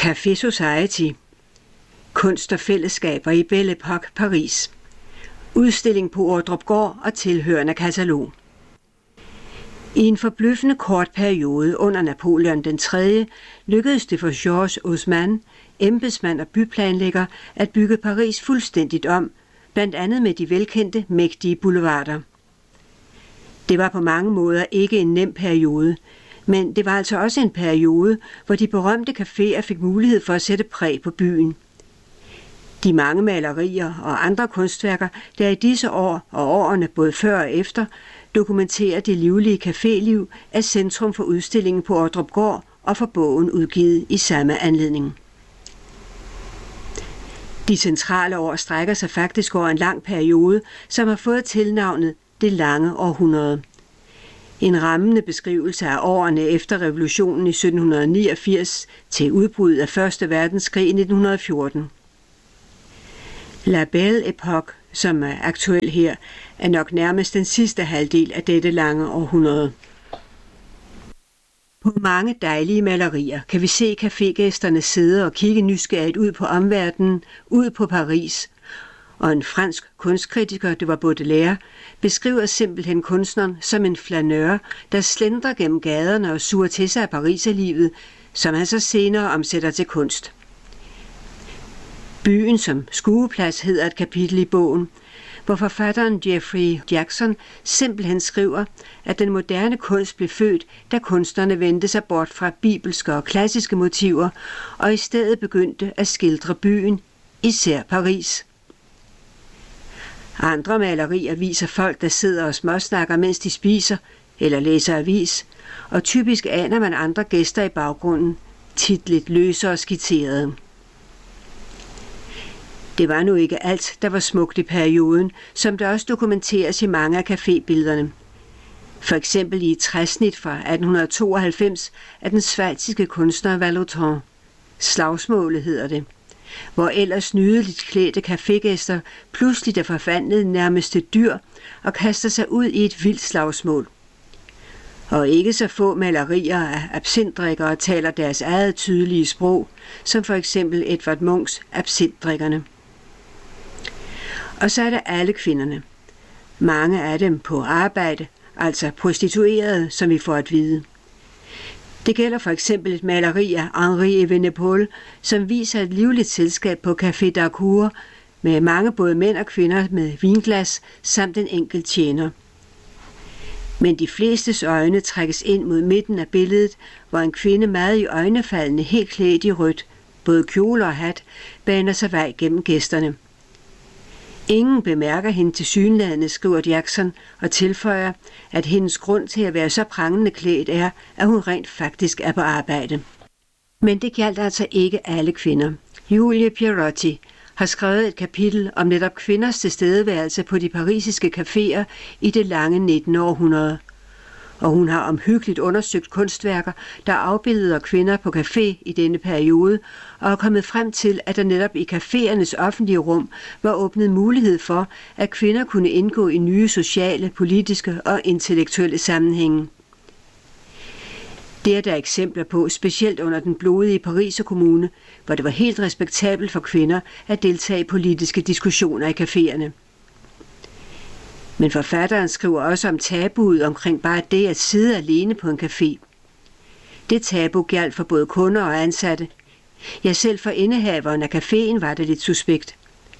Café Society. Kunst og fællesskaber i Belle Époque, Paris. Udstilling på Ordrupgaard og tilhørende katalog. I en forbløffende kort periode under Napoleon den 3. lykkedes det for Georges Haussmann, embedsmand og byplanlægger, at bygge Paris fuldstændigt om, blandt andet med de velkendte, mægtige boulevarder. Det var på mange måder ikke en nem periode, men det var altså også en periode, hvor de berømte caféer fik mulighed for at sætte præg på byen. De mange malerier og andre kunstværker, der i disse år og årene både før og efter, dokumenterer det livlige caféliv, er centrum for udstillingen på Ordrupgaard og for bogen udgivet i samme anledning. De centrale år strækker sig faktisk over en lang periode, som har fået tilnavnet Det lange århundrede. En rammende beskrivelse af årene efter revolutionen i 1789 til udbruddet af 1. verdenskrig i 1914. La Belle Époque, som er aktuel her, er nok nærmest den sidste halvdel af dette lange århundrede. På mange dejlige malerier kan vi se cafégæsterne sidde og kigge nysgerrigt ud på omverdenen, ud på Paris. Og en fransk kunstkritiker, det var Baudelaire, beskriver simpelthen kunstneren som en flaneur, der slendrer gennem gaderne og suger til sig af pariserlivet, som han så senere omsætter til kunst. Byen som skueplads hedder et kapitel i bogen, hvor forfatteren Jeffrey Jackson simpelthen skriver, at den moderne kunst blev født, da kunstnerne vendte sig bort fra bibelske og klassiske motiver, og i stedet begyndte at skildre byen, især Paris. Andre malerier viser folk, der sidder og småsnakker, mens de spiser eller læser avis, og typisk aner man andre gæster i baggrunden, tit lidt løse og skitserede. Det var nu ikke alt, der var smukt i perioden, som der også dokumenteres i mange af cafébillederne. For eksempel i et træsnit fra 1892 af den schweiziske kunstner Vallotton. Slagsmålet hedder det, hvor ellers nydeligt klædte cafégæster pludselig er forvandlet nærmest til dyr og kaster sig ud i et vildt slagsmål. Og ikke så få malerier af absintdrikkere taler deres eget tydelige sprog, som for eksempel Edvard Munchs Absintdrikkerne. Og så er der alle kvinderne. Mange af dem på arbejde, altså prostituerede, som vi får at vide. Det gælder for eksempel et maleri af Henri Evenepoel, som viser et livligt selskab på Café d'Harcourt med mange både mænd og kvinder med vinglas samt en enkelt tjener. Men de flestes øjne trækkes ind mod midten af billedet, hvor en kvinde meget i øjnefaldende helt klædt i rødt, både kjole og hat, baner sig vej gennem gæsterne. Ingen bemærker hende tilsyneladende, skriver Jackson, og tilføjer, at hendes grund til at være så prangende klædt er, at hun rent faktisk er på arbejde. Men det gjaldt altså ikke alle kvinder. Julie Pierotti har skrevet et kapitel om netop kvinders tilstedeværelse på de parisiske caféer i det lange 19. århundrede. Og hun har omhyggeligt undersøgt kunstværker, der afbilleder kvinder på café i denne periode, og er kommet frem til, at der netop i caféernes offentlige rum var åbnet mulighed for, at kvinder kunne indgå i nye sociale, politiske og intellektuelle sammenhænge. Det er der eksempler på, specielt under den blodige Pariser kommune, hvor det var helt respektabelt for kvinder at deltage i politiske diskussioner i caféerne. Men forfatteren skriver også om tabuet omkring bare det at sidde alene på en café. Det tabu gjaldt for både kunder og ansatte. Ja, selv for indehaveren af caféen var det lidt suspekt.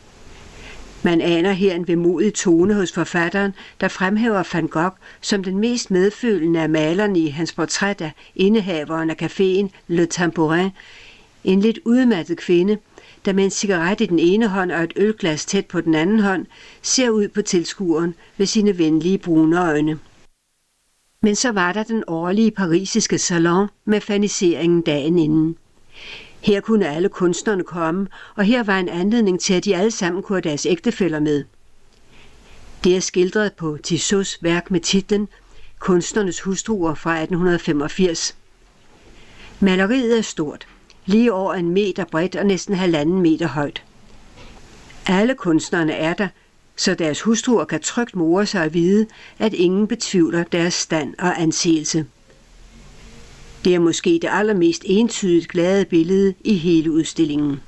Man aner her en vemodig tone hos forfatteren, der fremhæver Van Gogh som den mest medfølende af malerne i hans portræt af indehaveren af caféen Le Tambourin, en lidt udmattet kvinde, der med en cigaret i den ene hånd og et ølglas tæt på den anden hånd, ser ud på tilskueren ved sine venlige brune øjne. Men så var der den årlige parisiske salon med faniseringen dagen inden. Her kunne alle kunstnerne komme, og her var en anledning til, at de alle sammen kunne have deres ægtefæller med. Det er skildret på Tissot's værk med titlen Kunstnernes hustruer fra 1885. Maleriet er stort, lige over 1 meter bredt og næsten 1,5 meter højt. Alle kunstnerne er der, så deres hustruer kan trygt more sig at vide, at ingen betvivler deres stand og anseelse. Det er måske det allermest entydigt glade billede i hele udstillingen.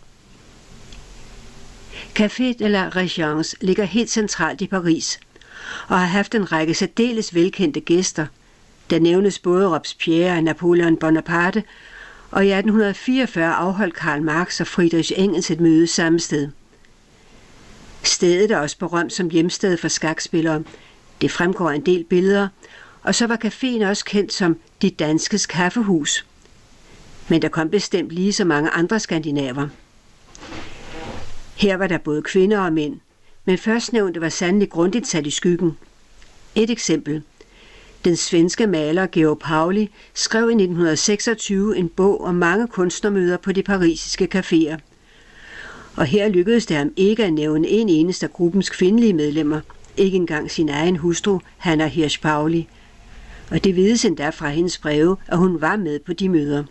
Café de la Régence ligger helt centralt i Paris og har haft en række særdeles velkendte gæster. Der nævnes både Robespierre og Napoleon Bonaparte, og i 1844 afholdt Karl Marx og Friedrich Engels et møde samme sted. Stedet er også berømt som hjemsted for skakspillere. Det fremgår en del billeder, og så var caféen også kendt som De Danskes Kaffehus. Men der kom bestemt lige så mange andre skandinaver. Her var der både kvinder og mænd, men førstnævnte var sandelig grundigt sat i skyggen. Et eksempel. Den svenske maler Georg Pauli skrev i 1926 en bog om mange kunstnermøder på de parisiske caféer. Og her lykkedes det ham ikke at nævne en eneste af gruppens kvindelige medlemmer, ikke engang sin egen hustru, Hanna Hirsch Pauli. Og det vides endda fra hendes breve, at hun var med på de møder.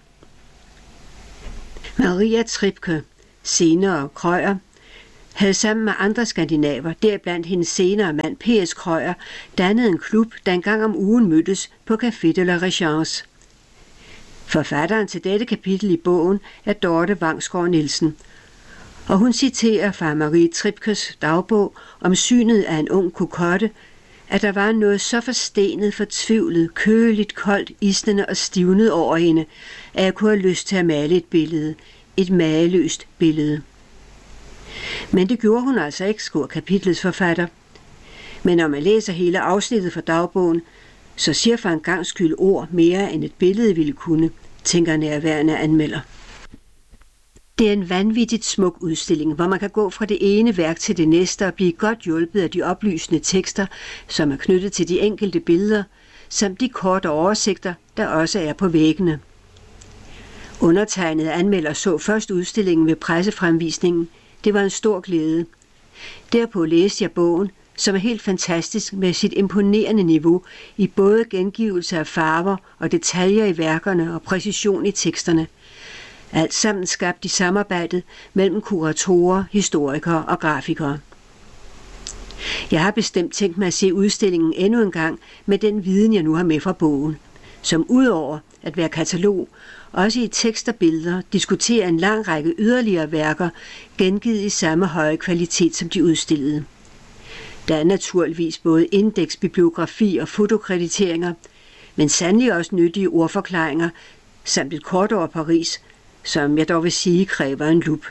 Maria Tripke, senere Krøyer, havde sammen med andre skandinaver, deriblandt hendes senere mand P.S. Krøyer, dannet en klub, der en gang om ugen mødtes på Café de la Régence. Forfatteren til dette kapitel i bogen er Dorte Vangsgaard Nielsen, og hun citerer fra Marie Tripkes dagbog om synet af en ung kokotte, at der var noget så forstenet, fortvivlet, køligt, koldt, isnende og stivnet over hende, at jeg kunne have lyst til at male et billede, et mageløst billede. Men det gjorde hun altså ikke, skriver kapitlets forfatter. Men når man læser hele afsnittet fra dagbogen, så siger for en gangs skyld ord mere end et billede ville kunne, tænker nærværende anmelder. Det er en vanvittigt smuk udstilling, hvor man kan gå fra det ene værk til det næste og blive godt hjulpet af de oplysende tekster, som er knyttet til de enkelte billeder, samt de korte oversigter, der også er på væggene. Undertegnede anmelder så først udstillingen ved pressefremvisningen. Det var en stor glæde. Derpå læste jeg bogen, som er helt fantastisk med sit imponerende niveau i både gengivelse af farver og detaljer i værkerne og præcision i teksterne. Alt sammen skabt i samarbejdet mellem kuratorer, historikere og grafikere. Jeg har bestemt tænkt mig at se udstillingen endnu en gang med den viden, jeg nu har med fra bogen, som udover at være katalog, også i tekst og billeder diskuterer en lang række yderligere værker, gengivet i samme høje kvalitet som de udstillede. Der er naturligvis både indeks, bibliografi og fotokrediteringer, men sandelig også nyttige ordforklaringer, samt et kort over Paris, som jeg dog vil sige kræver en lup.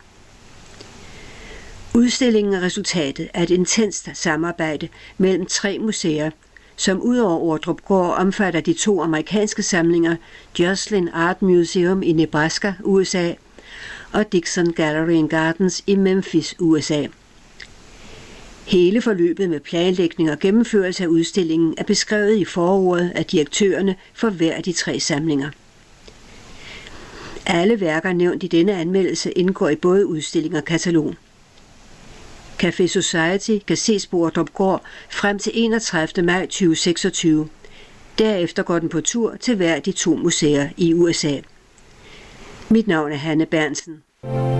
Udstillingen er resultatet af et intenst samarbejde mellem 3 museer, som udover Ordrupgaard omfatter de 2 amerikanske samlinger Joslin Art Museum i Nebraska, USA, og Dixon Gallery and Gardens i Memphis, USA. Hele forløbet med planlægning og gennemførelse af udstillingen er beskrevet i forordet af direktørerne for hver af de 3 samlinger. Alle værker nævnt i denne anmeldelse indgår i både udstilling og katalog. Café Society kan ses på Ordrupgaard frem til 31. maj 2026. Derefter går den på tur til hver af de 2 museer i USA. Mit navn er Hanne Berntsen.